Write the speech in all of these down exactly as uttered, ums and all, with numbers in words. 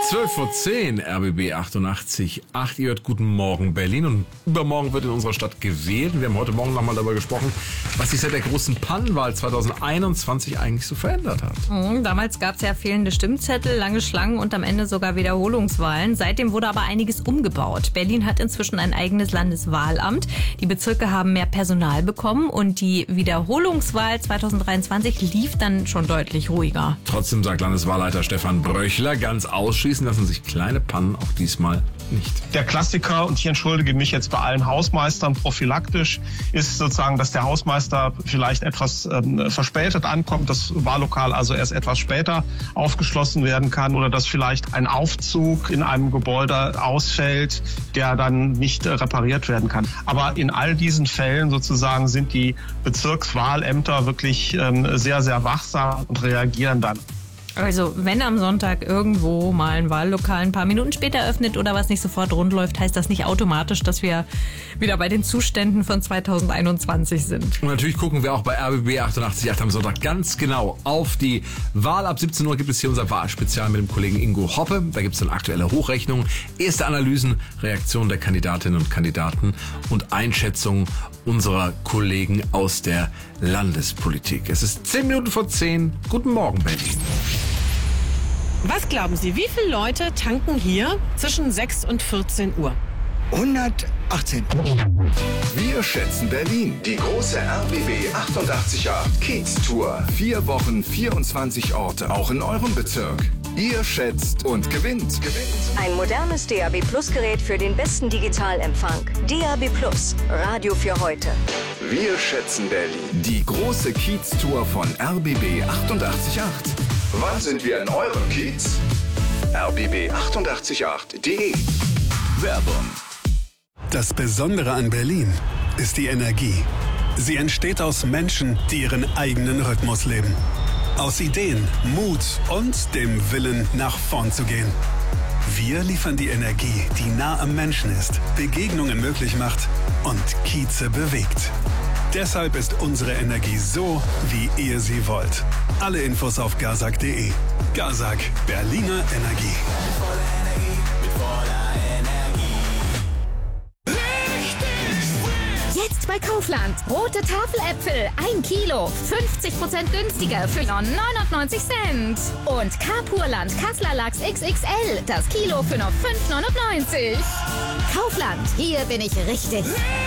zwölf vor zehn, R B B achtundachtzig Komma acht. Ihr hört Guten Morgen Berlin und übermorgen wird in unserer Stadt gewählt. Wir haben heute Morgen nochmal darüber gesprochen, was sich seit der großen Pannenwahl zweitausendeinundzwanzig eigentlich so verändert hat. Mhm, damals gab es ja fehlende Stimmzettel, lange Schlangen und am Ende sogar Wiederholungswahlen. Seitdem wurde aber einiges umgebaut. Berlin hat inzwischen ein eigenes Landeswahlamt. Die Bezirke haben mehr Personal bekommen und die Wiederholungswahl zweitausenddreiundzwanzig lief dann schon deutlich ruhiger. Trotzdem sagt Landeswahlleiter Stefan Bröchler, ganz ausschließen lassen sich kleine Pannen auch diesmal nicht. Der Klassiker, und ich entschuldige mich jetzt bei allen Hausmeistern prophylaktisch, ist sozusagen, dass der Hausmeister vielleicht etwas ähm, verspätet ankommt, das Wahllokal also erst etwas später aufgeschlossen werden kann oder dass vielleicht ein Aufzug in einem Gebäude ausfällt, der dann nicht äh, repariert werden kann. Aber in all diesen Fällen sozusagen sind die Bezirkswahlämter wirklich ähm, sehr, sehr wachsam und reagieren dann. Also wenn am Sonntag irgendwo mal ein Wahllokal ein paar Minuten später öffnet oder was nicht sofort rund läuft, heißt das nicht automatisch, dass wir wieder bei den Zuständen von zweitausendeinundzwanzig sind. Und natürlich gucken wir auch bei R B B achtundachtzig Komma acht am Sonntag ganz genau auf die Wahl. Ab siebzehn Uhr gibt es hier unser Wahlspezial mit dem Kollegen Ingo Hoppe. Da gibt es dann aktuelle Hochrechnungen, erste Analysen, Reaktionen der Kandidatinnen und Kandidaten und Einschätzungen unserer Kollegen aus der Landespolitik. Es ist zehn Minuten vor zehn. Guten Morgen, Berlin. Was glauben Sie, wie viele Leute tanken hier zwischen sechs und vierzehn Uhr? hundertachtzehn. Wir schätzen Berlin. Die große R B B achtundachtzig Komma acht Kiez-Tour. Vier Wochen, vierundzwanzig Orte, auch in eurem Bezirk. Ihr schätzt und gewinnt. Gewinnt. Ein modernes D A B Plus Gerät für den besten Digitalempfang. D A B Plus, Radio für heute. Wir schätzen Berlin. Die große Kiez-Tour von R B B achtundachtzig Komma acht. Wann sind wir in eurem Kiez? R B B achtundachtzig Komma acht punkt de. Werbung. Das Besondere an Berlin ist die Energie. Sie entsteht aus Menschen, die ihren eigenen Rhythmus leben. Aus Ideen, Mut und dem Willen, nach vorn zu gehen. Wir liefern die Energie, die nah am Menschen ist, Begegnungen möglich macht und Kieze bewegt. Deshalb ist unsere Energie so, wie ihr sie wollt. Alle Infos auf gazak punkt de. Gazak, Berliner Energie. Jetzt bei Kaufland. Rote Tafeläpfel, ein Kilo. fünfzig Prozent günstiger für nur neunundneunzig Cent. Und Carpurland Kassler Lachs X X L. Das Kilo für nur fünf neunundneunzig. Kaufland, hier bin ich richtig.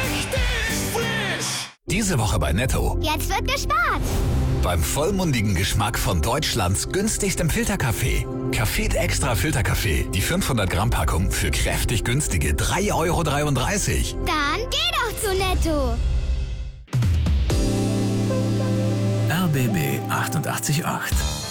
Diese Woche bei Netto. Jetzt wird gespart. Beim vollmundigen Geschmack von Deutschlands günstigstem Filterkaffee. Café Extra Filterkaffee. Die fünfhundert Gramm Packung für kräftig günstige drei Euro dreiunddreißig. Dann geh doch zu Netto. R B B achtundachtzig Komma acht.